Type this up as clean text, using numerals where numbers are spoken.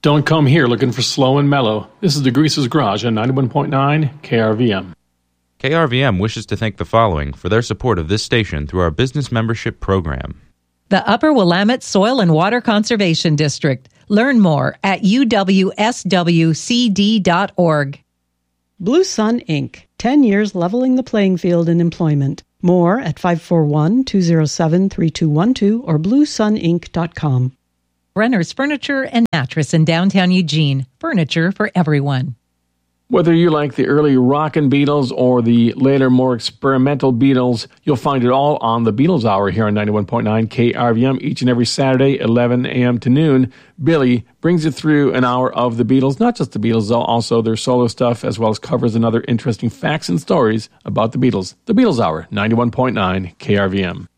Don't come here looking for slow and mellow. This is the Greaser's Garage on 91.9 KRVM. KRVM wishes to thank the following for their support of this station through our business membership program. The Upper Willamette Soil and Water Conservation District. Learn more at uwswcd.org. Blue Sun Inc. 10 years leveling the playing field in employment. More at 541-207-3212 or bluesuninc.com. Brenner's Furniture and Mattress in downtown Eugene. Furniture for everyone. Whether you like the early rockin' Beatles or the later more experimental Beatles, you'll find it all on the Beatles Hour here on 91.9 KRVM each and every Saturday, 11 a.m. to noon. Billy brings you through an hour of the Beatles, not just the Beatles, though, also their solo stuff, as well as covers and other interesting facts and stories about the Beatles. The Beatles Hour, 91.9 KRVM.